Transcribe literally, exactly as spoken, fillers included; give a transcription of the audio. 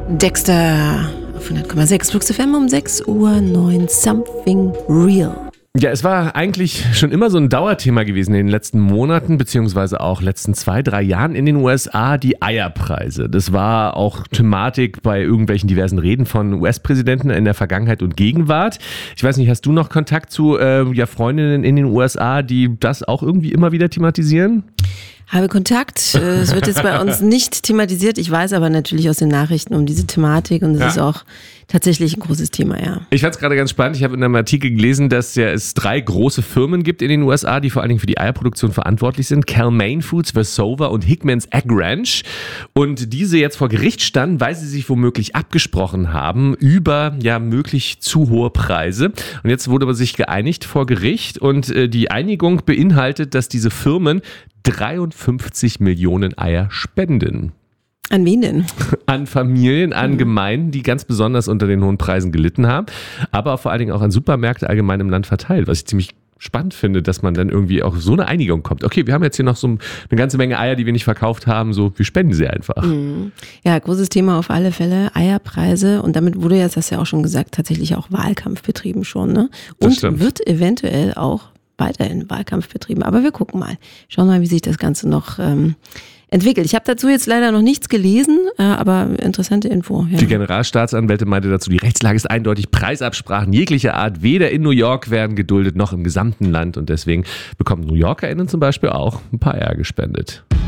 Dexter auf hundert Komma sechs Flux F M um sechs Uhr neun, Something Real. Ja, es war eigentlich schon immer so ein Dauerthema gewesen in den letzten Monaten, beziehungsweise auch letzten zwei, drei Jahren in den U S A, die Eierpreise. Das war auch Thematik bei irgendwelchen diversen Reden von U S-Präsidenten in der Vergangenheit und Gegenwart. Ich weiß nicht, hast du noch Kontakt zu äh, ja, Freundinnen in den U S A, die das auch irgendwie immer wieder thematisieren? Habe Kontakt. Es wird jetzt bei uns nicht thematisiert. Ich weiß aber natürlich aus den Nachrichten um diese Thematik und es ja. ist auch tatsächlich ein großes Thema, ja. Ich fand es gerade ganz spannend. Ich habe in einem Artikel gelesen, dass ja es drei große Firmen gibt in den U S A, die vor allen Dingen für die Eierproduktion verantwortlich sind. Cal-Maine Foods, Versova und Hickman's Egg Ranch. Und diese jetzt vor Gericht standen, weil sie sich womöglich abgesprochen haben über ja möglich zu hohe Preise. Und jetzt wurde man sich geeinigt vor Gericht und äh, die Einigung beinhaltet, dass diese Firmen dreiundfünfzig Millionen Eier spenden. An wen denn? An Familien, an Gemeinden, die ganz besonders unter den hohen Preisen gelitten haben, aber vor allen Dingen auch an Supermärkte allgemein im Land verteilt, was ich ziemlich spannend finde, dass man dann irgendwie auch so eine Einigung kommt. Okay, wir haben jetzt hier noch so eine ganze Menge Eier, die wir nicht verkauft haben, so, wir spenden sie einfach. Ja, großes Thema auf alle Fälle, Eierpreise, und damit wurde jetzt, das hast du ja auch schon gesagt, tatsächlich auch Wahlkampf betrieben schon, ne? Und wird eventuell auch weiterhin Wahlkampf betrieben. Aber wir gucken mal. Schauen mal, wie sich das Ganze noch ähm, entwickelt. Ich habe dazu jetzt leider noch nichts gelesen, äh, aber interessante Info. Ja. Die Generalstaatsanwältin meinte dazu, die Rechtslage ist eindeutig, Preisabsprachen jeglicher Art weder in New York werden geduldet noch im gesamten Land und deswegen bekommen NewYorkerInnen zum Beispiel auch ein paar Eier gespendet.